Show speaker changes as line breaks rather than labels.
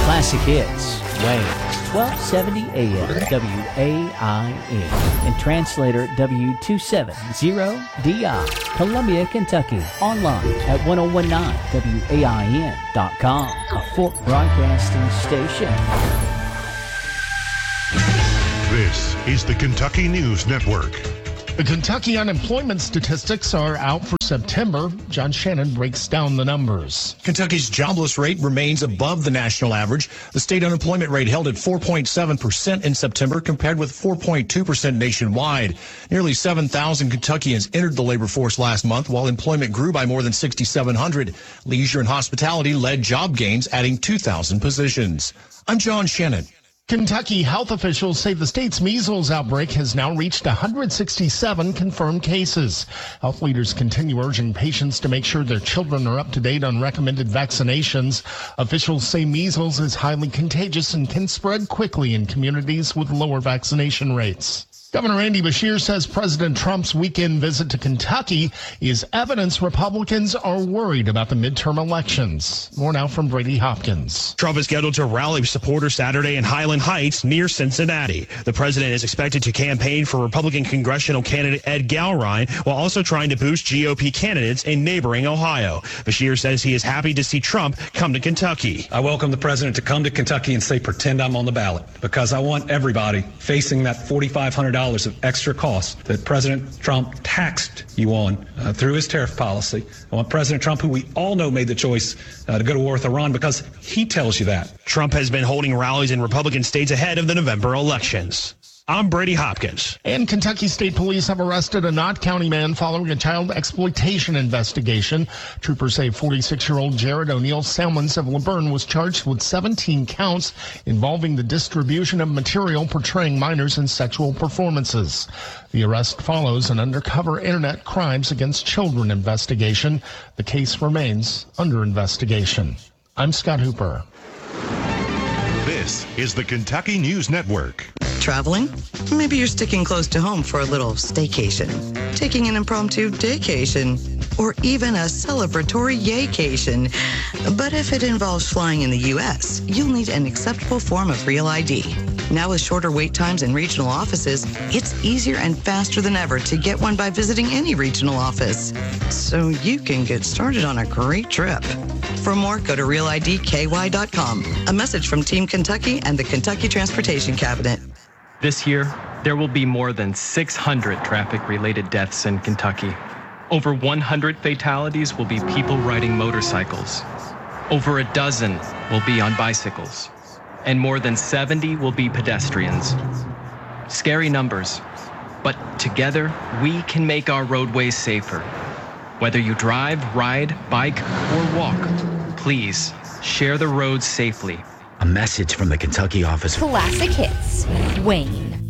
Classic Hits, Wayne, 1270 AM, WAIN, and translator W270DI, Columbia, Kentucky. Online at 1019WAIN.com, a Fort Broadcasting station.
This is the Kentucky News Network.
The Kentucky unemployment statistics are out for September. John Shannon breaks down the numbers.
Kentucky's jobless rate remains above the national average. The state unemployment rate held at 4.7% in September, compared with 4.2% nationwide. Nearly 7,000 Kentuckians entered the labor force last month, while employment grew by more than 6,700. Leisure and hospitality led job gains, adding 2,000 positions. I'm John Shannon.
Kentucky health officials say the state's measles outbreak has now reached 167 confirmed cases. Health leaders continue urging patients to make sure their children are up to date on recommended vaccinations. Officials say measles is highly contagious and can spread quickly in communities with lower vaccination rates. Governor Andy Beshear says President Trump's weekend visit to Kentucky is evidence Republicans are worried about the midterm elections. More now from Brady Hopkins.
Trump is scheduled to rally supporters Saturday in Highland Heights near Cincinnati. The president is expected to campaign for Republican congressional candidate Ed Gallrein, while also trying to boost GOP candidates in neighboring Ohio. Beshear says he is happy to see Trump come to Kentucky.
I welcome the president to come to Kentucky and say, pretend I'm on the ballot, because I want everybody facing that $4,500 of extra costs that President Trump taxed you on through his tariff policy. I want President Trump, who we all know made the choice to go to war with Iran, because he tells you that.
Trump has been holding rallies in Republican states ahead of the November elections. I'm Brady Hopkins.
And Kentucky State Police have arrested a Knott County man following a child exploitation investigation. Troopers say 46-year-old Jared O'Neill Salmons of LaVerne was charged with 17 counts involving the distribution of material portraying minors in sexual performances. The arrest follows an undercover internet crimes against children investigation. The case remains under investigation. I'm Scott Hooper.
This is the Kentucky News Network.
Traveling? Maybe you're sticking close to home for a little staycation, taking an impromptu daycation, or even a celebratory yaycation. But if it involves flying in the U.S., you'll need an acceptable form of Real ID. Now with shorter wait times in regional offices, it's easier and faster than ever to get one by visiting any regional office. So you can get started on a great trip. For more, go to RealIDKY.com. A message from Team Kentucky and the Kentucky Transportation Cabinet.
This year, there will be more than 600 traffic-related deaths in Kentucky. Over 100 fatalities will be people riding motorcycles. Over a dozen will be on bicycles. And more than 70 will be pedestrians. Scary numbers, but together, we can make our roadways safer. Whether you drive, ride, bike, or walk, please share the roads safely.
A message from the Kentucky office.
Classic Hits, Wayne.